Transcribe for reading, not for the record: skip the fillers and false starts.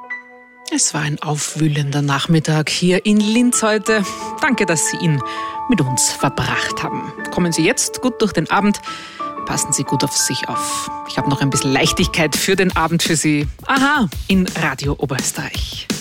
Es war ein aufwühlender Nachmittag hier in Linz heute. Danke, dass Sie ihn mit uns verbracht haben. Kommen Sie jetzt gut durch den Abend. Passen Sie gut auf sich auf. Ich habe noch ein bisschen Leichtigkeit für den Abend für Sie. Aha, in Radio Oberösterreich.